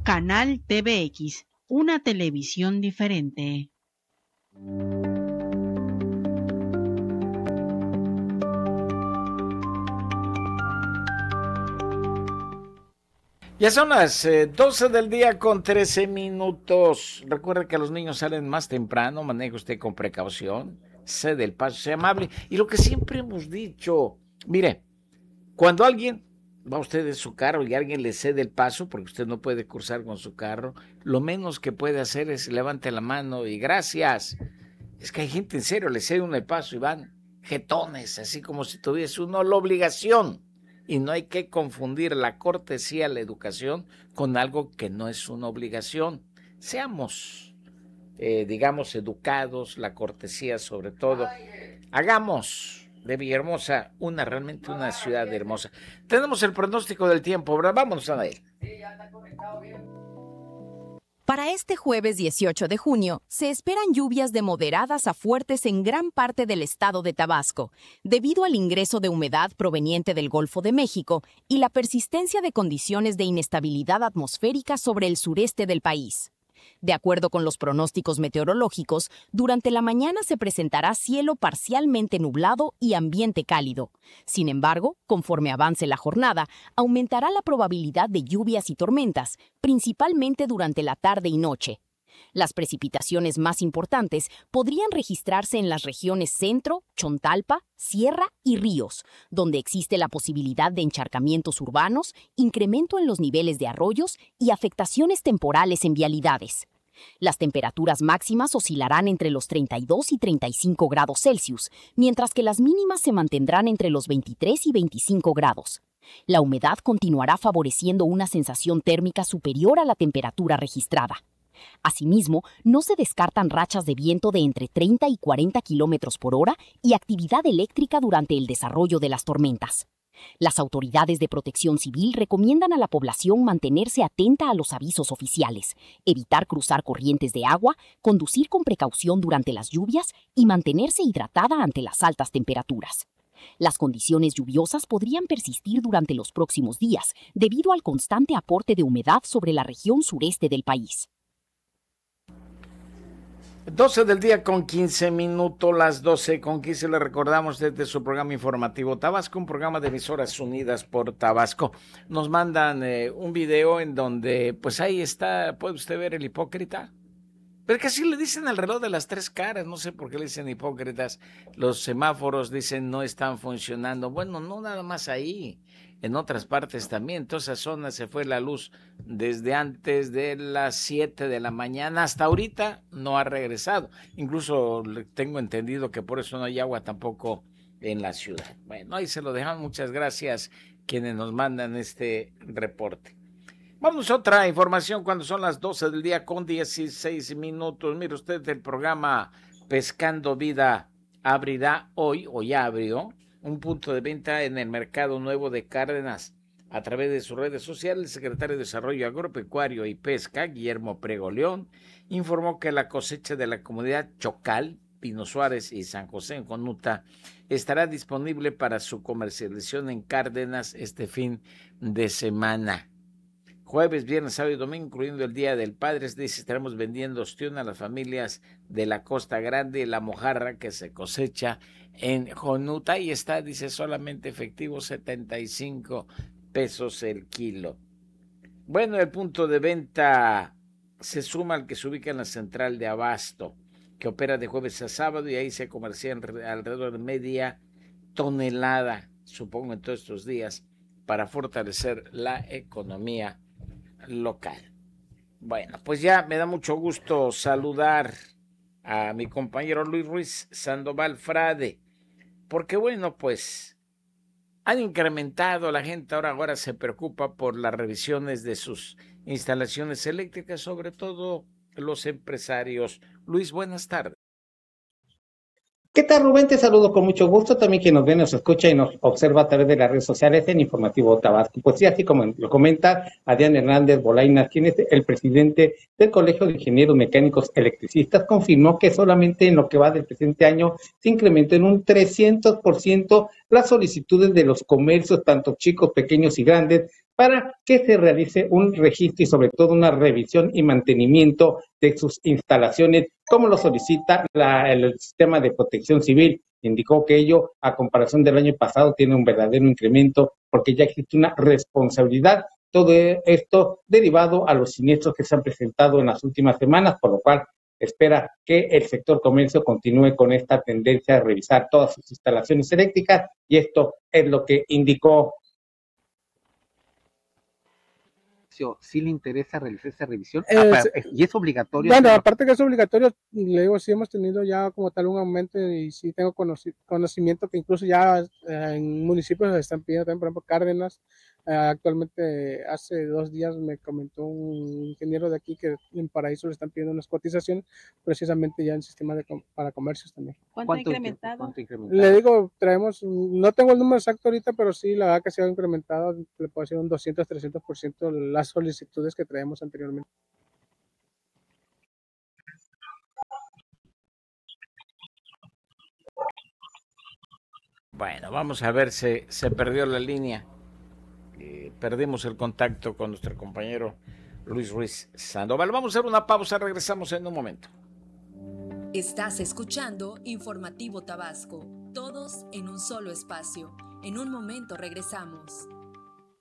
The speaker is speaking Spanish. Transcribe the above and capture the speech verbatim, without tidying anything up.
Canal T V X, una televisión diferente. Ya son las eh, doce del día con trece minutos. Recuerde que los niños salen más temprano, maneje usted con precaución, cede el paso, sea amable. Y lo que siempre hemos dicho, mire, cuando alguien va usted en su carro y alguien le cede el paso, porque usted no puede cruzar con su carro, lo menos que puede hacer es levante la mano y gracias. Es que hay gente en serio, le cede uno el paso y van jetones, así como si tuviese uno la obligación. Y no hay que confundir la cortesía, la educación, con algo que no es una obligación. Seamos, eh, digamos, educados, la cortesía sobre todo. Hagamos de Villahermosa una realmente una ciudad hermosa. Tenemos el pronóstico del tiempo, ¿verdad? Vámonos a él. Sí, ya está conectado bien. Para este jueves dieciocho de junio, se esperan lluvias de moderadas a fuertes en gran parte del estado de Tabasco, debido al ingreso de humedad proveniente del Golfo de México y la persistencia de condiciones de inestabilidad atmosférica sobre el sureste del país. De acuerdo con los pronósticos meteorológicos, durante la mañana se presentará cielo parcialmente nublado y ambiente cálido. Sin embargo, conforme avance la jornada, aumentará la probabilidad de lluvias y tormentas, principalmente durante la tarde y noche. Las precipitaciones más importantes podrían registrarse en las regiones Centro, Chontalpa, Sierra y Ríos, donde existe la posibilidad de encharcamientos urbanos, incremento en los niveles de arroyos y afectaciones temporales en vialidades. Las temperaturas máximas oscilarán entre los treinta y dos y treinta y cinco grados Celsius, mientras que las mínimas se mantendrán entre los veintitrés y veinticinco grados. La humedad continuará favoreciendo una sensación térmica superior a la temperatura registrada. Asimismo, no se descartan rachas de viento de entre treinta y cuarenta kilómetros por hora y actividad eléctrica durante el desarrollo de las tormentas. Las autoridades de protección civil recomiendan a la población mantenerse atenta a los avisos oficiales, evitar cruzar corrientes de agua, conducir con precaución durante las lluvias y mantenerse hidratada ante las altas temperaturas. Las condiciones lluviosas podrían persistir durante los próximos días debido al constante aporte de humedad sobre la región sureste del país. doce del día con quince minutos, las doce con quince, le recordamos desde su programa informativo Tabasco, un programa de emisoras unidas por Tabasco. Nos mandan eh, un video en donde, pues ahí está, puede usted ver el hipócrita. Pero que así le dicen al reloj de las tres caras, no sé por qué le dicen hipócritas. Los semáforos dicen no están funcionando. Bueno, no nada más ahí, en otras partes también. En toda esa zona se fue la luz desde antes de las siete de la mañana hasta ahorita no ha regresado. Incluso tengo entendido que por eso no hay agua tampoco en la ciudad. Bueno, ahí se lo dejamos. Muchas gracias quienes nos mandan este reporte. Vamos a otra información cuando son las doce del día con dieciséis minutos. Mire usted, el programa Pescando Vida abrirá hoy, o ya abrió, un punto de venta en el Mercado Nuevo de Cárdenas. A través de sus redes sociales, el secretario de Desarrollo Agropecuario y Pesca, Guillermo Prego León, informó que la cosecha de la comunidad Chocal, Pino Suárez y San José en Conuta estará disponible para su comercialización en Cárdenas este fin de semana. Jueves, viernes, sábado y domingo, incluyendo el Día del Padre, dice, estaremos vendiendo ostión a las familias de la Costa Grande y la mojarra que se cosecha en Jonuta y está, dice, solamente efectivo setenta y cinco pesos el kilo. Bueno, el punto de venta se suma al que se ubica en la central de Abasto, que opera de jueves a sábado y ahí se comercia alrededor de media tonelada, supongo en todos estos días, para fortalecer la economía local. Bueno, pues ya me da mucho gusto saludar a mi compañero Luis Ruiz Sandoval Frade, porque bueno, pues han incrementado, la gente ahora, ahora se preocupa por las revisiones de sus instalaciones eléctricas, sobre todo los empresarios. Luis, buenas tardes. ¿Qué tal, Rubén? Te saludo con mucho gusto. También quien nos ve, nos escucha y nos observa a través de las redes sociales en Informativo Tabasco. Pues sí, así como lo comenta Adrián Hernández Bolaina, quien es el presidente del Colegio de Ingenieros Mecánicos Electricistas, confirmó que solamente en lo que va del presente año se incrementó en un trescientos por ciento las solicitudes de los comercios, tanto chicos, pequeños y grandes, para que se realice un registro y sobre todo una revisión y mantenimiento de sus instalaciones, como lo solicita la, el sistema de protección civil. Indicó que ello, a comparación del año pasado, tiene un verdadero incremento porque ya existe una responsabilidad. Todo esto derivado a los siniestros que se han presentado en las últimas semanas, por lo cual espera que el sector comercio continúe con esta tendencia de revisar todas sus instalaciones eléctricas, y esto es lo que indicó. ¿Sí le interesa realizar esa revisión? Eh, ah, para, ¿Y es obligatorio? Bueno, aparte que es obligatorio, le digo, sí hemos tenido ya como tal un aumento y sí tengo conoci conocimiento que incluso ya eh, en municipios se están pidiendo también, por ejemplo, Cárdenas. Eh, actualmente, hace dos días me comentó un ingeniero de aquí que en Paraíso le están pidiendo unas cotizaciones, precisamente ya en sistema de com para comercios también. ¿Cuánto, ¿Cuánto, incrementado? ¿Cuánto incrementado? Le digo, traemos, no tengo el número exacto ahorita, pero sí, la verdad que se ha incrementado, le puedo decir un doscientos, trescientos por ciento las solicitudes que traemos anteriormente. Bueno, vamos a ver, se, se perdió la línea. Eh, perdimos el contacto con nuestro compañero Luis Ruiz Sandoval. Vamos a hacer una pausa, regresamos en un momento. Estás escuchando Informativo Tabasco, todos en un solo espacio. En un momento regresamos.